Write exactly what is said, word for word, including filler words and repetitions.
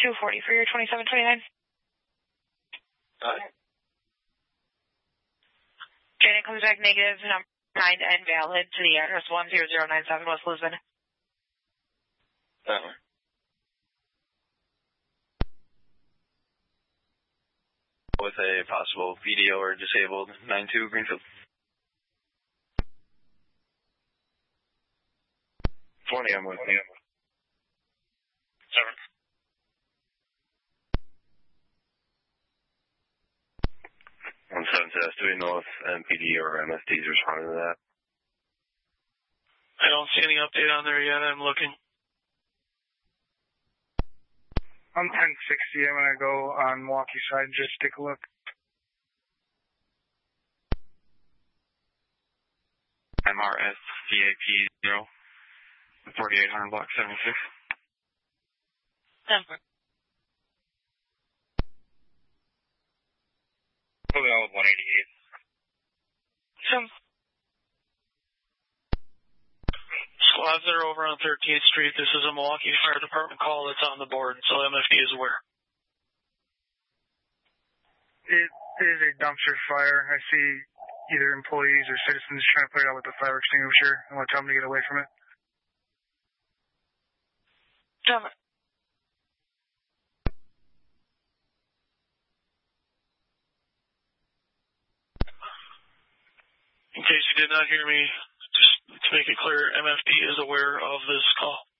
two forty for your twenty-seven twenty-nine. Aye. Janet comes back negative, number nine and valid to the address one zero zero nine seven West Lisbon. Uh-huh. With a possible V D O or disabled nine two Greenfield. twenty, I'm with you. Seven. one seven says, do we know if M P D or M S D's responding to that? I don't see any update on there yet. I'm looking. I'm ten sixty. I'm going to go on Milwaukee side and just take a look. M R S C A P zero, forty-eight hundred block seventy-six. Number. Moving on with one eighty-eight. Some. Squads that are over on thirteenth Street. This is a Milwaukee Fire Department call that's on the board, so M F D is aware. It is a dumpster fire. I see either employees or citizens trying to put it out with a fire extinguisher. I want to tell them to get away from it. Number. In case you did not hear me, just to make it clear, M F D is aware of this call.